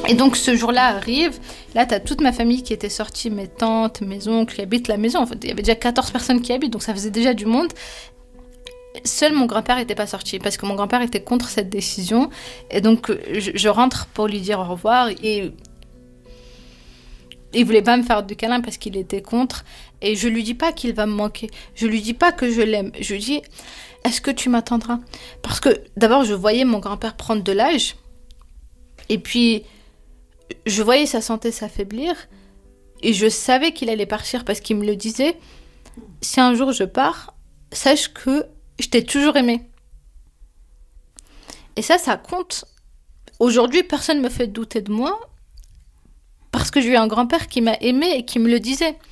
Et donc ce jour-là arrive, là t'as toute ma famille qui était sortie, mes tantes, mes oncles qui habitent la maison. En fait, il y avait déjà 14 personnes qui habitent, donc ça faisait déjà du monde. Seul mon grand-père n'était pas sorti, parce que mon grand-père était contre cette décision. Et donc je rentre pour lui dire au revoir, et il voulait pas me faire de câlin parce qu'il était contre. Et je lui dis pas qu'il va me manquer, je lui dis pas que je l'aime, je lui dis, est-ce que tu m'attendras? Parce que d'abord je voyais mon grand-père prendre de l'âge, et puis je voyais sa santé s'affaiblir, et je savais qu'il allait partir parce qu'il me le disait. Si un jour je pars, sache que je t'ai toujours aimé. Et ça compte. Aujourd'hui, personne ne me fait douter de moi parce que j'ai eu un grand-père qui m'a aimé et qui me le disait.